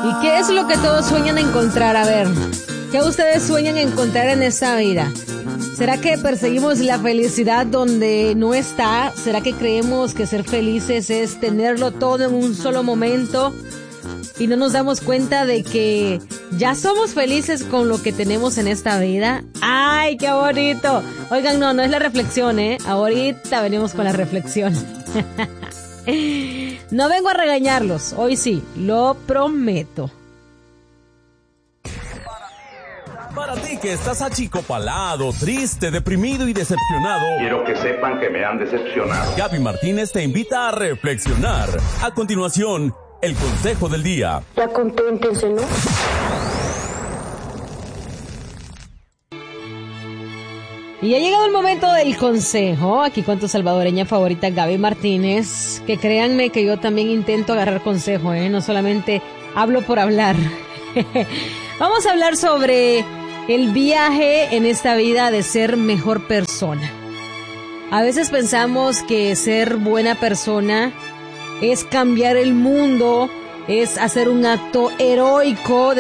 ¿Y qué es lo que todos sueñan encontrar? A ver, ¿qué ustedes sueñan encontrar en esta vida? ¿Será que perseguimos la felicidad donde no está? ¿Será que creemos que ser felices es tenerlo todo en un solo momento? Y no nos damos cuenta de que ya somos felices con lo que tenemos en esta vida. ¡Ay, qué bonito! Oigan, no es la reflexión, Ahorita venimos con la reflexión. No vengo a regañarlos, hoy sí, lo prometo. Para ti que estás achicopalado, triste, deprimido y decepcionado, quiero que sepan que me han decepcionado. Gaby Martínez te invita a reflexionar. A continuación, el consejo del día. Ya conténtense, ¿no? Y ha llegado el momento del consejo, aquí con tu salvadoreña favorita Gaby Martínez, que créanme que yo también intento agarrar consejo, no solamente hablo por hablar. Vamos a hablar sobre el viaje en esta vida de ser mejor persona. A veces pensamos que ser buena persona es cambiar el mundo, es hacer un acto heroico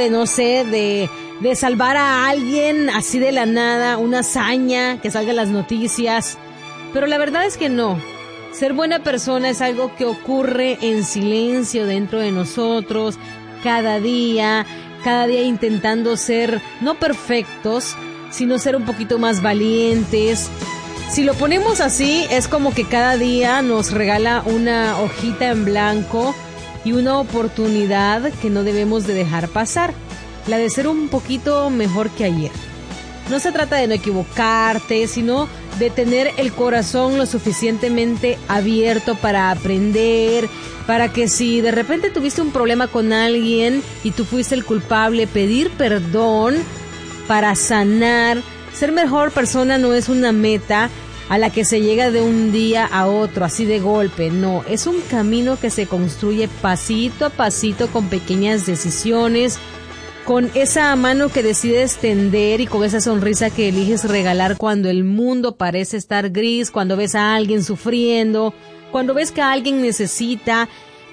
de salvar a alguien así de la nada, una hazaña que salga en las noticias. Pero la verdad es que no. Ser buena persona es algo que ocurre en silencio dentro de nosotros, cada día intentando ser no perfectos, sino ser un poquito más valientes. Si lo ponemos así, es como que cada día nos regala una hojita en blanco y una oportunidad que no debemos de dejar pasar. La de ser un poquito mejor que ayer. No se trata de no equivocarte, sino de tener el corazón lo suficientemente abierto para aprender, para que si de repente tuviste un problema con alguien y tú fuiste el culpable, pedir perdón para sanar. Ser mejor persona no es una meta a la que se llega de un día a otro, así de golpe. No, es un camino que se construye pasito a pasito con pequeñas decisiones, con esa mano que decides tender y con esa sonrisa que eliges regalar cuando el mundo parece estar gris, cuando ves a alguien sufriendo, cuando ves que alguien necesita,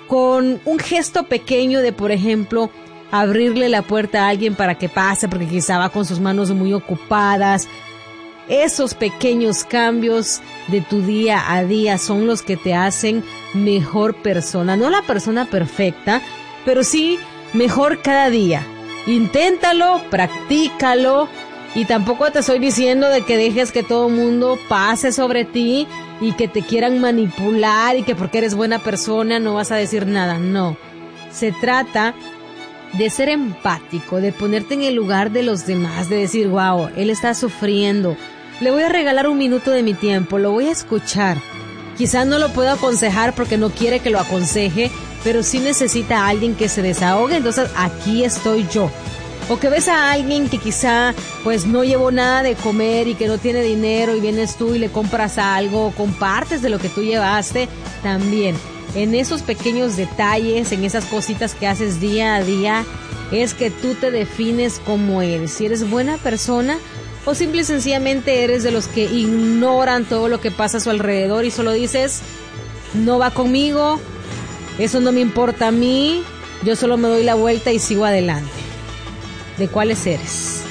con un gesto pequeño de, por ejemplo, abrirle la puerta a alguien para que pase porque quizá va con sus manos muy ocupadas. Esos pequeños cambios de tu día a día son los que te hacen mejor persona. No la persona perfecta, pero sí mejor cada día. Inténtalo, practícalo y tampoco te estoy diciendo de que dejes que todo el mundo pase sobre ti y que te quieran manipular y que porque eres buena persona no vas a decir nada. No, se trata de ser empático, de ponerte en el lugar de los demás, de decir, wow, él está sufriendo, le voy a regalar un minuto de mi tiempo, lo voy a escuchar. Quizás no lo puedo aconsejar porque no quiere que lo aconseje, pero sí necesita a alguien que se desahogue, entonces aquí estoy yo. O que ves a alguien que quizá pues no llevó nada de comer y que no tiene dinero y vienes tú y le compras algo, o compartes de lo que tú llevaste, también. En esos pequeños detalles, en esas cositas que haces día a día, es que tú te defines como eres. Si eres buena persona o simple y sencillamente eres de los que ignoran todo lo que pasa a su alrededor y solo dices, no va conmigo, eso no me importa a mí, yo solo me doy la vuelta y sigo adelante. ¿De cuáles eres?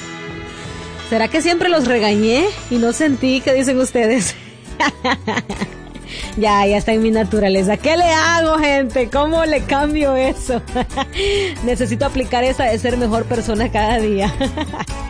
¿Será que siempre los regañé y no sentí? ¿Qué dicen ustedes? Ya está en mi naturaleza. ¿Qué le hago, gente? ¿Cómo le cambio eso? Necesito aplicar esa de ser mejor persona cada día.